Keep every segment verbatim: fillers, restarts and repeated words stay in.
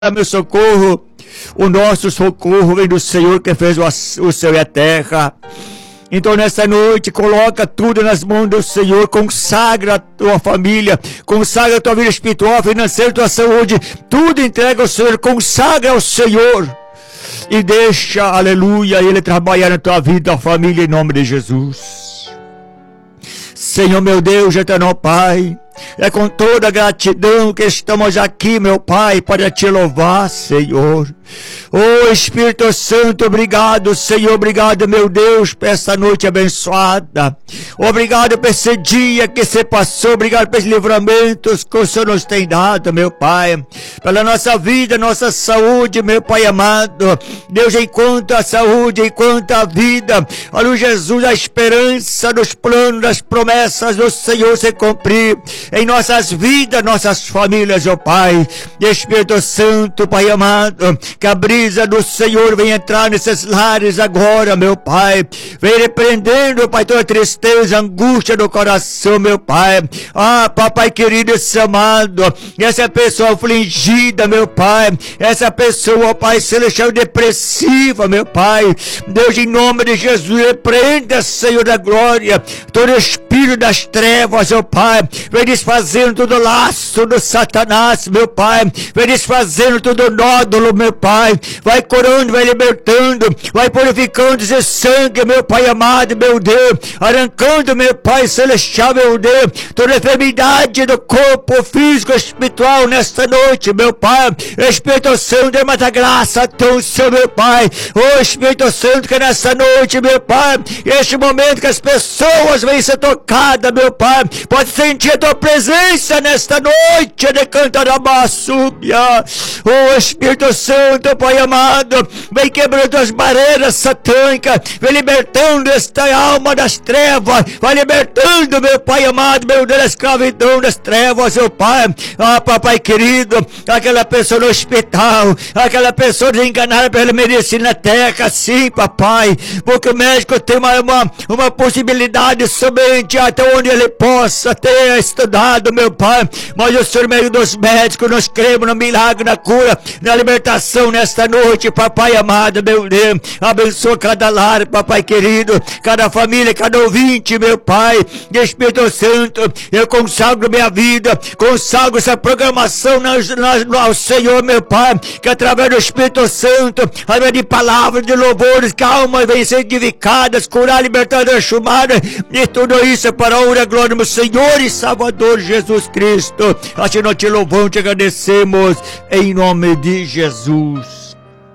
meu socorro, o nosso socorro vem do Senhor que fez o céu e a terra. Então nessa noite coloca tudo nas mãos do Senhor, consagra a tua família, consagra a tua vida espiritual, financeira, a tua saúde, tudo entrega ao Senhor, consagra ao Senhor e deixa, aleluia, Ele trabalhar na tua vida, a família, em nome de Jesus. Senhor meu Deus, eterno Pai, é com toda gratidão que estamos aqui, meu Pai, para te louvar, Senhor. Oh Espírito Santo, obrigado, Senhor, obrigado, meu Deus, por essa noite abençoada. Obrigado por esse dia que se passou, obrigado pelos livramentos que o Senhor nos tem dado, meu Pai, pela nossa vida, nossa saúde, meu Pai amado. Deus, enquanto a saúde, enquanto a vida, olha Jesus, a esperança dos planos, das promessas do Senhor se cumprir em nossas vidas, nossas famílias, ó Pai. Espírito Santo, Pai amado, que a brisa do Senhor vem entrar nesses lares agora, meu Pai. Vem repreendendo, Pai, toda tristeza, angústia do coração, meu Pai. Ah, Papai querido, esse amado, essa pessoa afligida, meu Pai, essa pessoa, ó Pai celestial, depressiva, meu Pai. Deus, em nome de Jesus, repreenda, Senhor da glória, todo espírito das trevas, ó Pai. Vem desfazendo todo laço do Satanás, meu Pai. Vem desfazendo todo nódulo, meu Pai. Vai curando, vai libertando, vai purificando esse sangue, meu Pai amado, meu Deus. Arrancando, meu Pai celestial, meu Deus, toda enfermidade do corpo físico, espiritual, nesta noite, meu Pai. Espírito Santo, derrama a graça, tão seu, meu Pai. Oh Espírito Santo, que nessa noite, meu Pai, este momento que as pessoas vêm ser tocadas, meu Pai, pode sentir a tua presença nesta noite de Cantarabássubia. Oh Espírito Santo, Pai amado, vem quebrando as barreiras satânicas, vem libertando esta alma das trevas, vai libertando, meu Pai amado, meu Deus, da escravidão das trevas, meu Pai. Ah, Papai querido, aquela pessoa no hospital, aquela pessoa desenganada pela medicina técnica, sim, Papai, porque o médico tem uma, uma, uma possibilidade somente até onde ele possa ter estudado, meu Pai, mas o Senhor, meio dos médicos, nós cremos no milagre, na cura, na libertação nesta noite, Papai amado, meu Deus. Abençoa cada lar, Papai querido, cada família, cada ouvinte, meu Pai. Espírito Santo, eu consagro minha vida, consagro essa programação nas, nas, ao Senhor, meu Pai, que através do Espírito Santo, através de palavras, de louvores, que almas venham ser edificadas, curar, libertar, transformar, e tudo isso para a honra e glória do Senhor e Salvador Jesus Cristo. Assim nós te louvamos, te agradecemos, em nome de Jesus.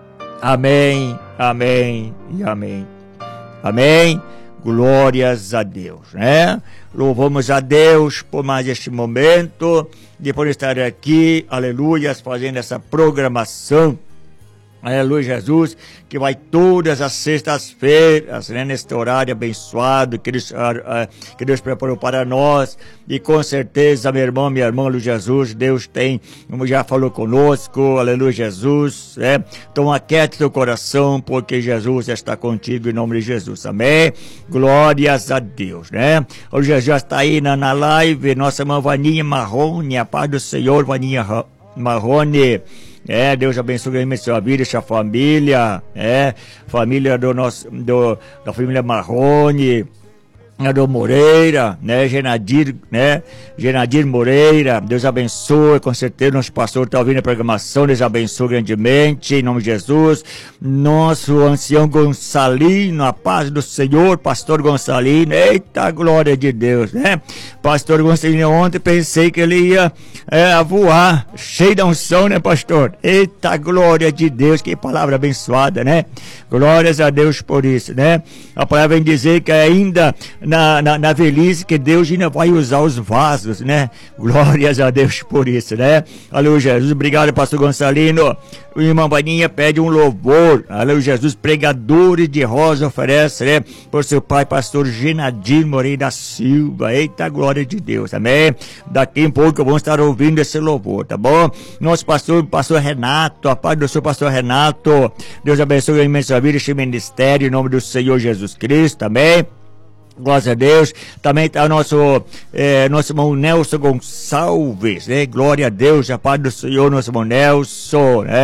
Amém, amém e amém. Amém. Glórias a Deus, né? Louvamos a Deus por mais este momento, depois de estar aqui, aleluias, fazendo essa programação. Aleluia, Jesus, que vai todas as sextas-feiras, né, neste horário abençoado que Deus, uh, que Deus preparou para nós. E com certeza, meu irmão, minha irmã, aleluia, Jesus, Deus tem, como já falou conosco, aleluia, Jesus, né? Então aquiete teu coração, porque Jesus está contigo, em nome de Jesus, amém? Glórias a Deus, né? O Jesus está aí na, na live, nossa irmã Vaninha Marrone, a paz do Senhor, Vaninha Marrone. É, Deus abençoe a sua vida, sua família, é, família do nosso, do, da família Marrone, do Moreira, né, Genadir, né, Genadir Moreira, Deus abençoe, com certeza nosso pastor está ouvindo a programação, Deus abençoe grandemente, em nome de Jesus. Nosso ancião Gonçalino, a paz do Senhor, pastor Gonçalino, eita glória de Deus, né, pastor Gonçalino, ontem pensei que ele ia é, voar, cheio da unção, né, pastor, eita glória de Deus, que palavra abençoada, né, glórias a Deus por isso, né, a palavra vem dizer que ainda Na, na, na velhice que Deus ainda vai usar os vasos, né? Glórias a Deus por isso, né? Aleluia, Jesus. Obrigado, pastor Gonçalino. O irmão Vaninha pede um louvor. Aleluia, Jesus. Pregadores de rosa oferece, né? Por seu pai, pastor Genadir Moreira da Silva. Eita, glória de Deus, amém? Daqui a pouco vamos estar ouvindo esse louvor, tá bom? Nosso pastor, pastor Renato, a paz do seu pastor Renato. Deus abençoe a imensa vida, este ministério, em nome do Senhor Jesus Cristo, amém? Glória a Deus. Também está o nosso, é, nosso irmão Nelson Gonçalves, né? Glória a Deus, a paz do Senhor, nosso irmão Nelson, né?